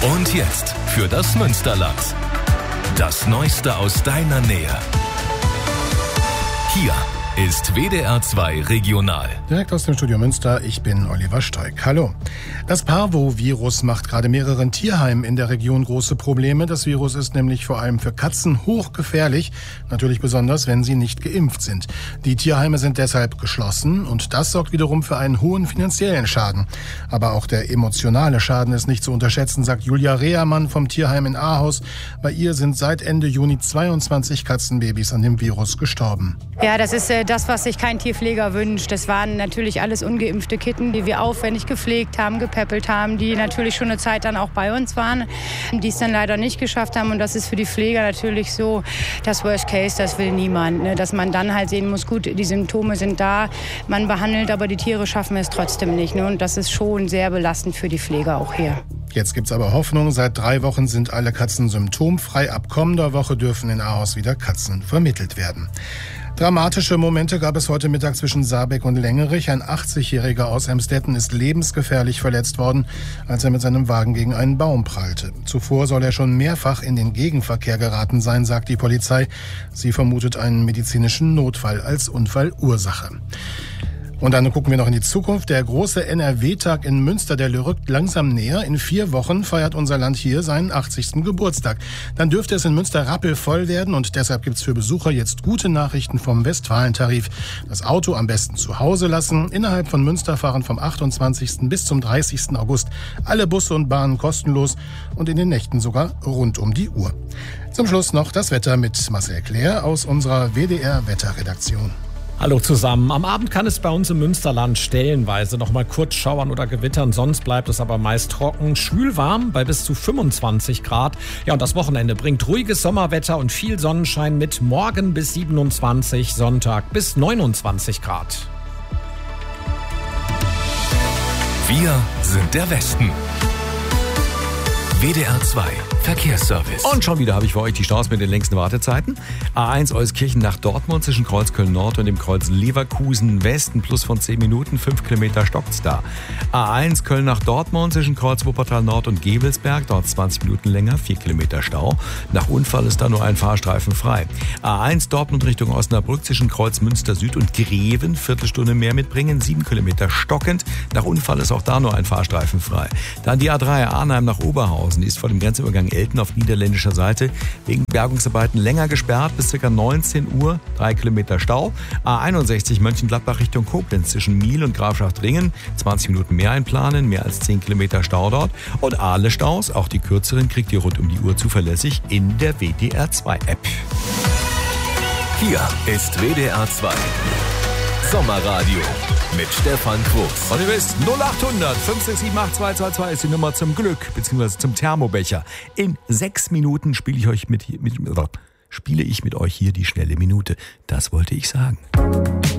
Und jetzt für das Münsterland. Das Neueste aus deiner Nähe. Hier ist WDR 2 Regional. Direkt aus dem Studio Münster, ich bin Oliver Steig. Hallo. Das Parvovirus macht gerade mehreren Tierheimen in der Region große Probleme. Das Virus ist nämlich vor allem für Katzen hochgefährlich, natürlich besonders, wenn sie nicht geimpft sind. Die Tierheime sind deshalb geschlossen und das sorgt wiederum für einen hohen finanziellen Schaden. Aber auch der emotionale Schaden ist nicht zu unterschätzen, sagt Julia Rehermann vom Tierheim in Ahaus. Bei ihr sind seit Ende Juni 22 Katzenbabys an dem Virus gestorben. Ja, das ist das, was sich kein Tierpfleger wünscht. Das waren natürlich alles ungeimpfte Kitten, die wir aufwendig gepflegt haben, gepäppelt haben, die natürlich schon eine Zeit dann auch bei uns waren, die es dann leider nicht geschafft haben. Und das ist für die Pfleger natürlich so, das Worst Case, das will niemand. Ne? Dass man dann halt sehen muss, gut, die Symptome sind da, man behandelt, aber die Tiere schaffen es trotzdem nicht. Ne? Und das ist schon sehr belastend für die Pfleger auch hier. Jetzt gibt's aber Hoffnung. Seit 3 Wochen sind alle Katzen symptomfrei. Ab kommender Woche dürfen in Ahaus wieder Katzen vermittelt werden. Dramatische Momente gab es heute Mittag zwischen Saarbeck und Lengerich. Ein 80-Jähriger aus Emstetten ist lebensgefährlich verletzt worden, als er mit seinem Wagen gegen einen Baum prallte. Zuvor soll er schon mehrfach in den Gegenverkehr geraten sein, sagt die Polizei. Sie vermutet einen medizinischen Notfall als Unfallursache. Und dann gucken wir noch in die Zukunft. Der große NRW-Tag in Münster, der rückt langsam näher. In 4 Wochen feiert unser Land hier seinen 80. Geburtstag. Dann dürfte es in Münster rappelvoll werden und deshalb gibt's für Besucher jetzt gute Nachrichten vom Westfalentarif. Das Auto am besten zu Hause lassen. Innerhalb von Münster fahren vom 28. bis zum 30. August alle Busse und Bahnen kostenlos und in den Nächten sogar rund um die Uhr. Zum Schluss noch das Wetter mit Marcel Claire aus unserer WDR-Wetterredaktion. Hallo zusammen. Am Abend kann es bei uns im Münsterland stellenweise noch mal kurz schauern oder gewittern. Sonst bleibt es aber meist trocken, schwülwarm bei bis zu 25 Grad. Ja, und das Wochenende bringt ruhiges Sommerwetter und viel Sonnenschein mit morgen bis 27, Sonntag bis 29 Grad. Wir sind der Westen. WDR 2 Verkehrsservice. Und schon wieder habe ich für euch die Staus mit den längsten Wartezeiten. A1 Euskirchen nach Dortmund zwischen Kreuz Köln-Nord und dem Kreuz Leverkusen Westen plus von 10 Minuten, 5 Kilometer stockt's da. A1 Köln nach Dortmund zwischen Kreuz Wuppertal Nord und Gebelsberg, dort 20 Minuten länger, 4 Kilometer Stau. Nach Unfall ist da nur ein Fahrstreifen frei. A1 Dortmund Richtung Osnabrück zwischen Kreuz Münster Süd und Greven, Viertelstunde mehr mitbringen, 7 Kilometer stockend. Nach Unfall ist auch da nur ein Fahrstreifen frei. Dann die A3 Arnheim nach Oberhausen, die ist vor dem Grenzübergang Elten auf niederländischer Seite wegen Bergungsarbeiten länger gesperrt bis ca. 19 Uhr, 3 Kilometer Stau. A61 Mönchengladbach Richtung Koblenz zwischen Miel und Grafschaft-Ringen, 20 Minuten mehr einplanen, mehr als 10 Kilometer Stau dort. Und alle Staus, auch die kürzeren, kriegt ihr rund um die Uhr zuverlässig in der WDR 2 App. Hier ist WDR 2 Sommerradio mit Stefan Quos. Und ihr wisst, 0800 5678222 ist die Nummer zum Glück, beziehungsweise zum Thermobecher. In 6 Minuten spiele ich mit euch hier die schnelle Minute. Das wollte ich sagen.